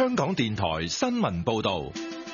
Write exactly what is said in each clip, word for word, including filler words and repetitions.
香港電台新聞報道。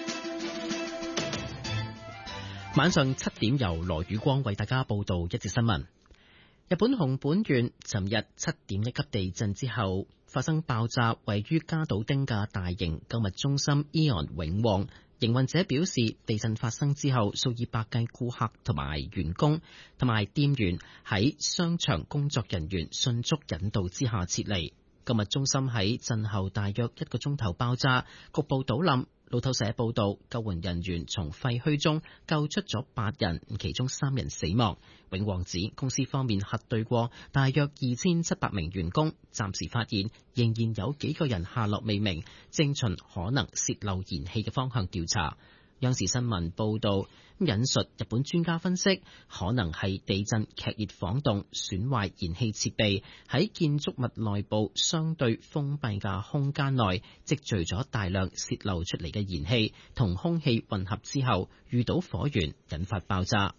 晚上七點由羅宇光為大家報道一節新聞。日本熊本縣尋日七點一級地震之後發生爆炸，位於加島町嘅大型購物中心 Aeon 永旺營運者表示，地震發生之後，數以百計顧客同埋員工同埋店員喺商場工作人員迅速引導之下撤離。購物中心喺震後大約一個鐘頭爆炸，局部倒冧。路透社報道，救援人員從廢墟中救出咗八人，其中三人死亡。永旺指公司方面核對過大約二千七百名員工，暫時發現仍然有幾個人下落未明，正循可能洩漏燃氣嘅方向調查。央視新聞報道，引述日本專家分析，可能係地震劇烈晃動損壞燃氣設備，喺建築物內部相對封閉嘅空間內積聚咗大量洩漏出嚟嘅燃氣，同空氣混合之後遇到火源，引發爆炸。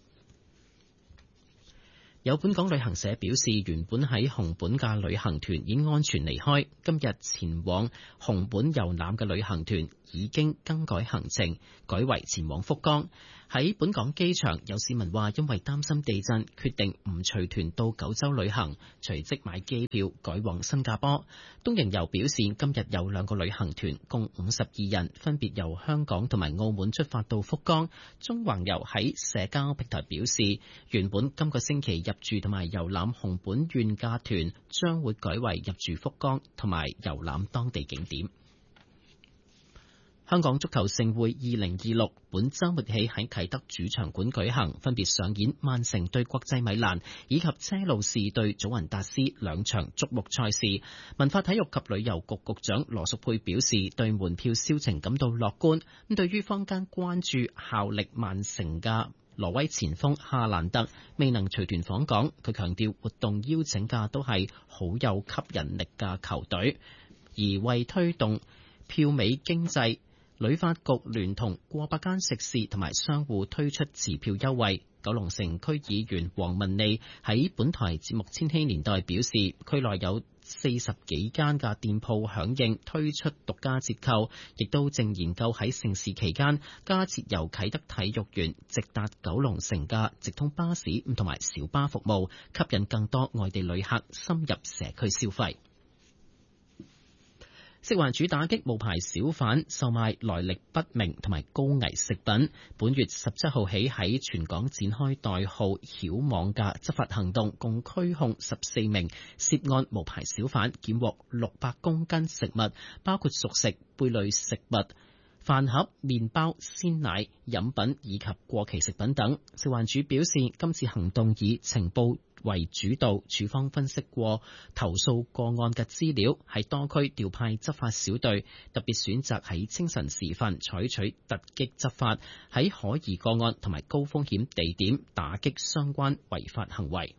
有本港旅行社表示，原本喺熊本嘅旅行團已經安全離開，今日前往熊本遊覽嘅旅行團已經更改行程，改為前往福岡。喺本港機場，有市民話因為擔心地震，決定唔隨團到九州旅行，隨即買機票改往新加坡。東瀛遊表示，今日有兩個旅行團，共五十二人，分別由香港同埋澳門出發到福岡。中環遊喺社交平台表示，原本今個星期入住同埋遊覽熊本縣嘅團，將會改為入住福岡同埋遊覽當地景點。香港足球盛會二零二六本週末起喺啟德主場館舉行，分別上演曼城對國際米蘭以及車路士對祖雲達斯兩場矚目賽事。文化體育及旅遊局局長羅淑佩表示，對門票銷情感到樂觀。咁對於坊間關注效力曼城嘅挪威前鋒夏蘭特未能隨團訪港，佢強調活動邀請嘅都係好有吸引力嘅球隊，而為推動票尾經濟，旅發局聯同過百間食肆同埋商戶推出持票優惠。九龍城區議員黃文利喺本台節目《千禧年代》表示，區內有四十幾間嘅店鋪響應推出獨家折扣，亦都正研究喺盛事期間加設由啟德體育園直達九龍城嘅直通巴士同埋小巴服務，吸引更多外地旅客深入社區消費。食環署打擊無牌小販售賣來歷不明同埋高危食品，本月十七號起喺全港展開代號曉網嘅執法行動，共拘控十四名涉案無牌小販，檢獲六百公斤食物，包括熟食、貝類食物、飯盒、麵包、鮮奶、飲品以及過期食品等。食環署表示，今次行動以情報為主導，處方分析過投訴個案嘅資料，喺多區調派執法小隊，特別選擇喺清晨時分採取突擊執法，喺可疑個案同埋高風險地點打擊相關違法行為。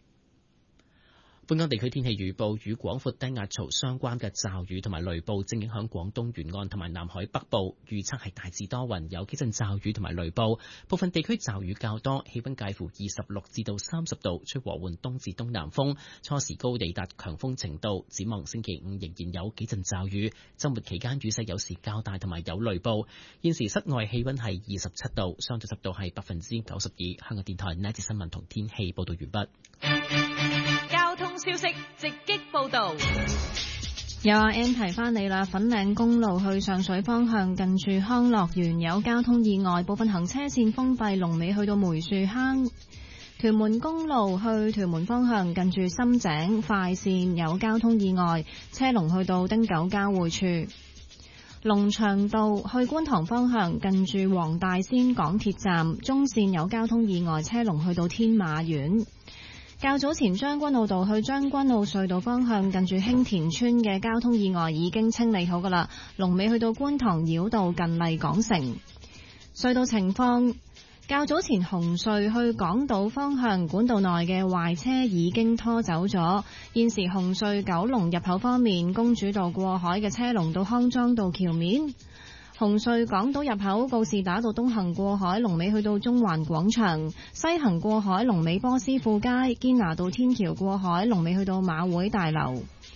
本港地區天氣預報，與廣闊低壓槽相關嘅驟雨同埋雷暴正影響廣東沿岸同埋南海北部，預測係大致多雲，有幾陣驟雨同埋雷暴，部分地區驟雨較多，氣溫介乎二十六至到三十度，吹和緩東至東南風，初時高地達強風程度。展望星期五仍然有幾陣驟雨，週末期間雨勢有時較大同埋有雷暴。現時室外氣溫係二十七度，相對濕度係百分之九十二。香港電台呢節新聞同天氣報道完畢。 交通消息直擊報道， 有阿 N 提翻你啦，粉嶺公路去上水方向近住康樂園有交通意外，部分行車線封閉，龍尾去到梅樹坑。屯門公路去屯門方向近住深井快線有交通意外，車龍去到汀九交匯處。龍翔道去觀塘方向近住黃大仙港鐵站中線有交通意外，車龍去到天馬苑。較早前將軍澳道去將軍澳隧道方向近住興田村嘅交通意外已經清理好㗎喇，龍尾去到觀塘繞道近麗港城。隧道情況，較早前紅隧去港島方向管道內嘅壞車已經拖走咗，現時紅隧九龍入口方面，公主道過海嘅車龍到康莊道橋面。紅隧港島入口告士打道東行過海，龍尾去到中環廣場；西行過海，龍尾波斯富街堅拿道天橋過海，龍尾去到馬會大樓。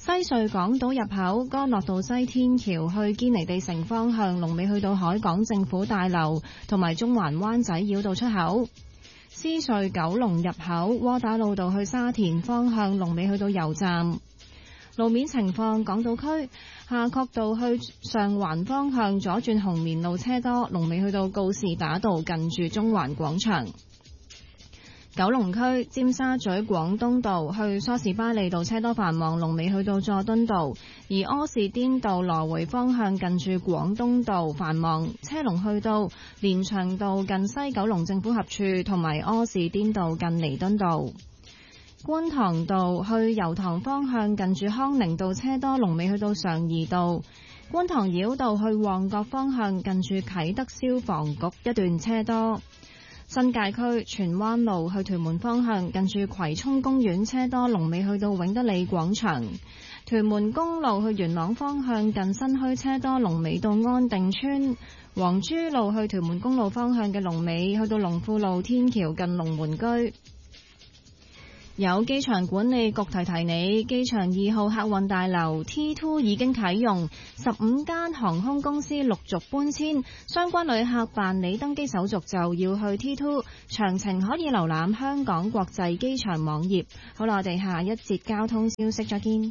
西隧港島入口干諾道西天橋去堅尼地城方向，龍尾去到海港政府大樓同埋中環灣仔繞道出口。獅隧九龍入口窩打老道去沙田方向，龍尾去到油站。路面情況，港島區夏慤道去上環方向左轉紅棉路車多，龍尾去到告士打道近住中環廣場。九龍區尖沙咀廣東道去梳士巴利道車多繁忙，龍尾去到佐敦道；而柯士甸道來回方向近住廣東道繁忙，車龍去到連翔道近西九龍政府合署同埋柯士甸道近彌敦道。觀塘道去油塘方向近住康寧道車多，龍尾去到常怡道。觀塘繞道去旺角方向近住啟德消防局一段車多。新界區荃灣路去屯門方向近住葵涌公園車多，龍尾去到永德里廣場。屯門公路去元朗方向近新墟車多，龍尾到安定村。黃珠路去屯門公路方向嘅龍尾去到龍富路天橋近龍門居。有機場管理局提提你，機場二號客運大樓 T 二 已經啟用，十五間航空公司陸續搬遷，相關旅客辦理登機手續就要去 T 二，詳情可以瀏覽香港國際機場網頁。好啦，我哋下一節交通消息再見。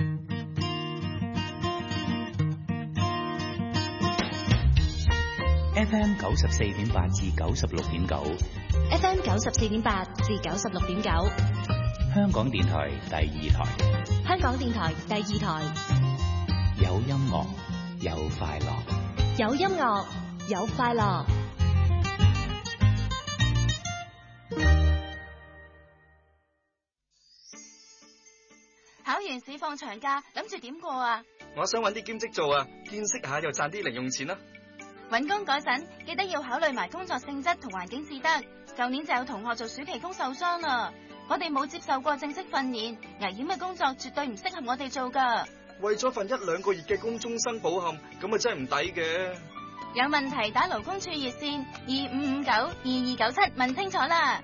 F M 九十四點八至九十六點九 F M 九十四點八至九十六點九， 香港電台第二台， 香港電台第二台， 有音樂有快樂， 有音樂有快樂。考完試放長假，諗住點過啊？ 我想搵啲兼職做啊，見識下又賺啲零用錢啦。 搵工嗰陣記得要考慮埋工作性質同環境至得。舊年就有同學做暑期工受傷啦。我哋冇接受過正式訓練，危險嘅工作絕對唔適合我哋做噶。 為咗份一兩個月嘅工終身保險，咁啊真係唔抵嘅。 有問題打勞工處熱線二五五九二二九七問清楚啦。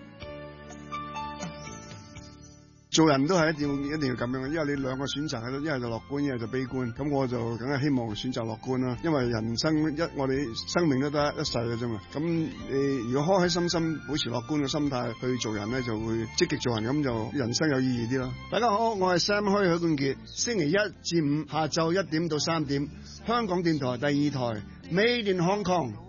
做人都係一定要一定要咁樣，因為你兩個選擇喺度，一係就樂觀，一係就悲觀。咁我就梗係希望選擇樂觀啦，因為人生一我哋生命都得一世嘅啫嘛。咁你如果開開心心保持樂觀嘅心態去做人咧，就會積極做人，咁就人生有意義啲咯。大家好，我係 Sam 許許冠傑，星期一至五下晝一點到三點，香港電台第二台 Made in Hong Kong。